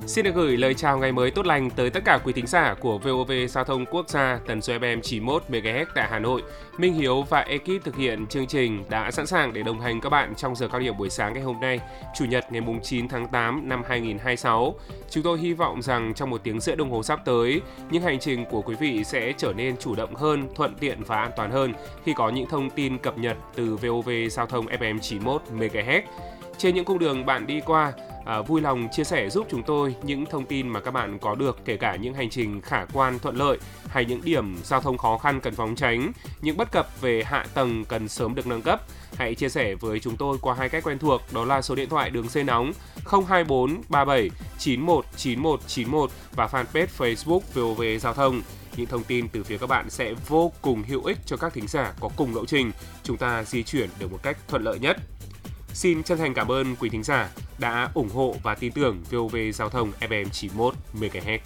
Xin được gửi lời chào ngày mới tốt lành tới tất cả quý thính giả của VOV Giao thông Quốc gia tần số FM 91 MHz tại Hà Nội. Minh Hiếu và ekip thực hiện chương trình đã sẵn sàng để đồng hành các bạn trong giờ cao điểm buổi sáng ngày hôm nay, Chủ nhật ngày 9 tháng 8 năm 2026. Chúng tôi hy vọng rằng trong 1 tiếng rưỡi đồng hồ sắp tới, những hành trình của quý vị sẽ trở nên chủ động hơn, thuận tiện và an toàn hơn khi có những thông tin cập nhật từ VOV Giao thông FM 91 MHz. Trên những cung đường bạn đi qua, vui lòng chia sẻ giúp chúng tôi những thông tin mà các bạn có được, kể cả những hành trình khả quan thuận lợi hay những điểm giao thông khó khăn cần phòng tránh, những bất cập về hạ tầng cần sớm được nâng cấp. Hãy chia sẻ với chúng tôi qua hai cách quen thuộc, đó là số điện thoại đường dây nóng 024 37 91 91 91 và fanpage Facebook VOV Giao thông. Những thông tin từ phía các bạn sẽ vô cùng hữu ích cho các thính giả có cùng lộ trình, chúng ta di chuyển được một cách thuận lợi nhất. Xin chân thành cảm ơn quý thính giả đã ủng hộ và tin tưởng VOV Giao thông FM 91 MHz.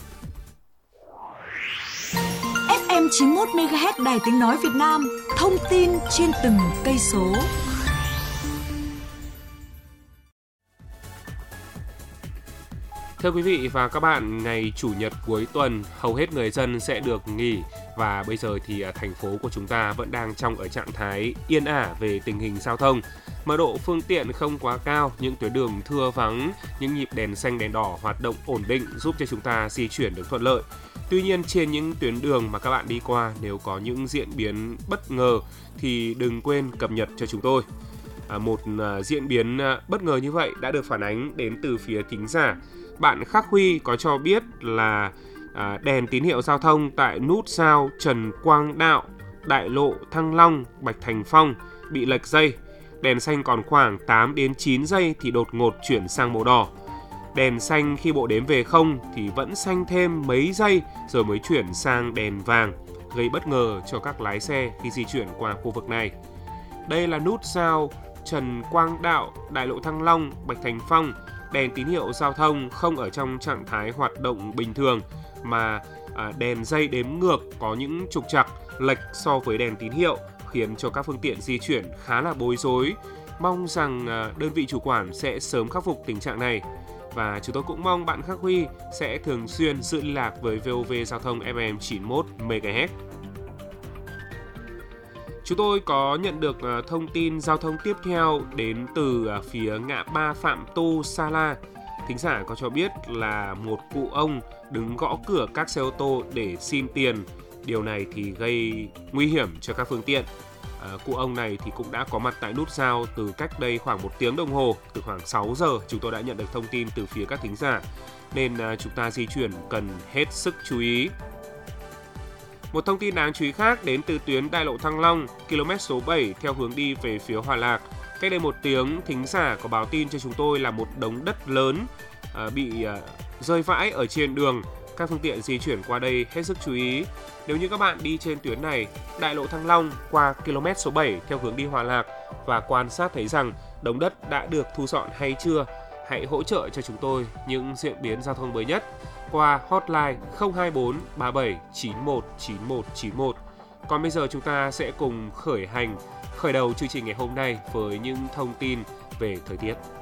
FM 91 MHz Đài Tiếng nói Việt Nam, thông tin trên từng cây số. Thưa quý vị và các bạn, ngày Chủ nhật cuối tuần hầu hết người dân sẽ được nghỉ và bây giờ thì thành phố của chúng ta vẫn đang ở trạng thái yên ả về tình hình giao thông. Mật độ phương tiện không quá cao, những tuyến đường thưa vắng, những nhịp đèn xanh đèn đỏ hoạt động ổn định giúp cho chúng ta di chuyển được thuận lợi. Tuy nhiên trên những tuyến đường mà các bạn đi qua, nếu có những diễn biến bất ngờ thì đừng quên cập nhật cho chúng tôi. Một diễn biến bất ngờ như vậy đã được phản ánh đến từ phía thính giả. Bạn Khắc Huy có cho biết là đèn tín hiệu giao thông tại nút giao Trần Quang Đạo, Đại lộ Thăng Long, Bạch Thành Phong bị lệch dây. Đèn xanh còn khoảng 8 đến 9 giây thì đột ngột chuyển sang màu đỏ. Đèn xanh khi bộ đếm về không thì vẫn xanh thêm mấy giây rồi mới chuyển sang đèn vàng, gây bất ngờ cho các lái xe khi di chuyển qua khu vực này. Đây là nút giao Trần Quang Đạo, Đại lộ Thăng Long, Bạch Thành Phong. Đèn tín hiệu giao thông không ở trong trạng thái hoạt động bình thường mà đèn dây đếm ngược có những trục trặc lệch so với đèn tín hiệu, khiến cho các phương tiện di chuyển khá là bối rối. Mong rằng đơn vị chủ quản sẽ sớm khắc phục tình trạng này. Và chúng tôi cũng mong bạn Khắc Huy sẽ thường xuyên giữ liên lạc với VOV Giao thông FM 91 MHz. Chúng tôi có nhận được thông tin giao thông tiếp theo đến từ phía ngã ba Phạm Tu Sa La. Thính giả có cho biết là một cụ ông đứng gõ cửa các xe ô tô để xin tiền. Điều này thì gây nguy hiểm cho các phương tiện. Cụ ông này thì cũng đã có mặt tại nút giao từ cách đây khoảng 1 tiếng đồng hồ, từ khoảng 6 giờ chúng tôi đã nhận được thông tin từ phía các thính giả, nên chúng ta di chuyển cần hết sức chú ý. Một thông tin đáng chú ý khác đến từ tuyến Đại lộ Thăng Long, km số 7 theo hướng đi về phía Hòa Lạc. Cách đây 1 tiếng, thính giả có báo tin cho chúng tôi là một đống đất lớn bị rơi vãi ở trên đường. Các phương tiện di chuyển qua đây hết sức chú ý. Nếu như các bạn đi trên tuyến này, Đại lộ Thăng Long qua km số 7 theo hướng đi Hòa Lạc và quan sát thấy rằng đống đất đã được thu dọn hay chưa, hãy hỗ trợ cho chúng tôi những diễn biến giao thông mới nhất qua hotline 024 37 91 91 91. Còn bây giờ chúng ta sẽ cùng khởi đầu chương trình ngày hôm nay với những thông tin về thời tiết.